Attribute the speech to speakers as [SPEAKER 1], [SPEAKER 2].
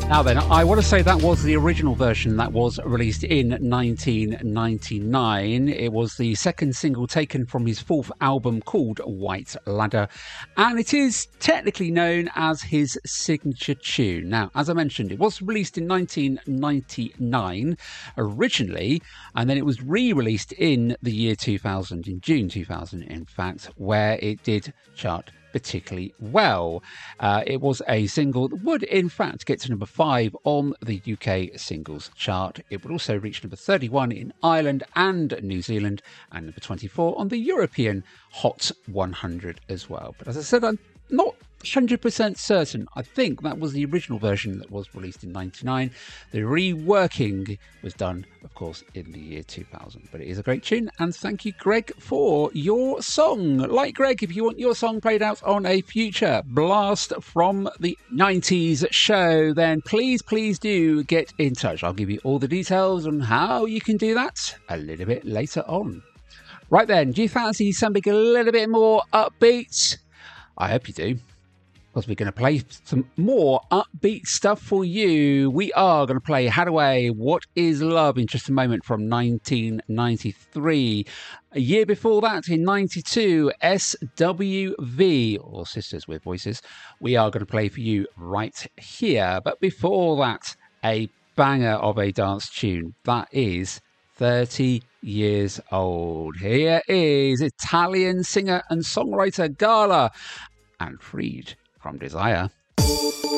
[SPEAKER 1] Now then, I want to say that was the original version that was released in 1999. It was the second single taken from his fourth album called White Ladder, and it is technically known as his signature tune. Now, as I mentioned, it was released in 1999 originally, and then it was re-released in the year 2000, in June 2000, in fact, where it did chart particularly well. It was a single that would in fact get to number 5 on the UK singles chart. It would also reach number 31 in Ireland and New Zealand, and number 24 on the European Hot 100 as well. But as I said, I'm not 100% certain. I think that was the original version that was released in 99. The reworking was done, of course, in the year 2000. But it is a great tune, and thank you, Greg, for your song. Like Greg, if you want your song played out on a future Blast from the 90s show, then please do get in touch. I'll give you all the details on how you can do that a little bit later on. Right then, do you fancy something a little bit more upbeat? I hope you do, because we're going to play some more upbeat stuff for you. We are going to play Hadaway, What Is Love, in just a moment, from 1993. A year before that, in 92, SWV, or Sisters with Voices, we are going to play for you right here. But before that, a banger of a dance tune that is 30 years old. Here is Italian singer and songwriter Gala, and Freed from Desire.